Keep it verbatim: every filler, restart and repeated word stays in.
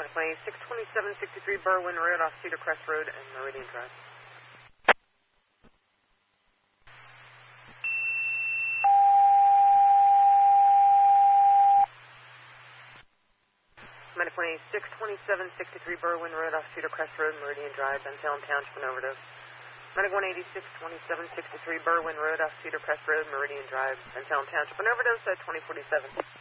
Medic one eighty-six twenty-seven sixty-three Berwyn Road off Cedar Crest Road and Meridian Drive. Medic one eighty-six twenty-seven sixty-three Berwyn Road off Cedar Crest Road, Meridian Drive, Ben Salem Township, an overdose. Medic one eighty-six twenty-seven sixty-three Berwyn Road off Cedar Crest Road, Meridian Drive, Ben Salem Township, an overdose at twenty forty-seven.